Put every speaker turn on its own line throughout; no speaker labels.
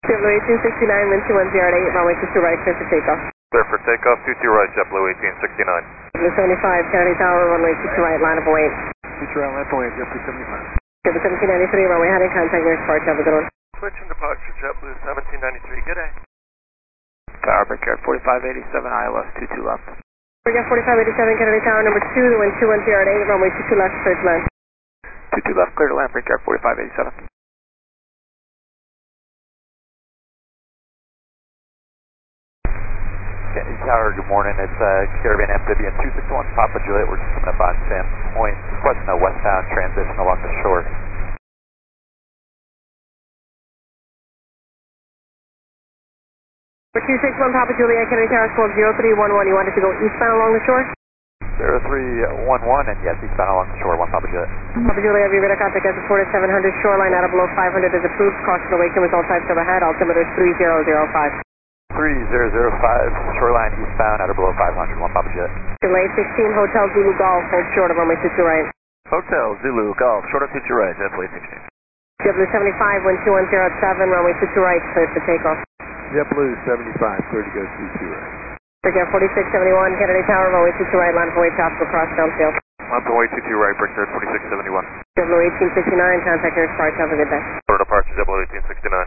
JetBlue 1869, wind 2108, runway 22 right, clear for takeoff.
Clear for takeoff, 22 right, JetBlue 1869.
JetBlue 75, Kennedy Tower, runway 22 right, line of await.
22 right, line of await, JetBlue 75.
JetBlue 1793, runway heading, contact your departure, have a good one.
Switching departure, JetBlue 1793, good day.
Tower, Brickyard 4587, ILS 22 left.
Brickyard 4587, Kennedy Tower, number 2, the wind 2108, runway 22 left, clear to land.
22 left, clear to land, Brickyard 4587.
Kennedy Tower, good morning. It's Caribbean Amphibian 261 Papa Juliet. We're just coming up on Sam Point. Requesting a westbound transition along the shore.
261 Papa Juliet, Kennedy Tower, squawk 0311. You wanted to go eastbound along the shore?
0311, and yes, eastbound along the shore, 1 Papa Juliet.
Papa Juliet, have you radar contact as reported, 700 shoreline, out of below 500 is approved. Caution awaken, result types overhead, altimeter 3005.
3005, shoreline eastbound, out of below 500, 1 Papa Juliet.
Delay 16, Hotel Zulu Golf, hold short of runway 22 right.
Hotel Zulu Golf, short of 22 right, JetBlue 16.
JetBlue 75, wind 2107, runway 22 right, clear for takeoff.
JetBlue 75, clear to go 22 right.
Brickyard 4671, Kennedy Tower, runway 22 right, line of await, tropical cross, downfield.
Line of await 22 right, Brickyard 4671.
JetBlue 1869, contact your departure, have a good day.
Short departure, JetBlue 1869.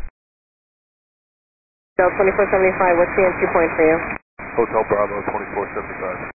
Del 2475, what's the entry point for you?
Hotel Bravo 2475.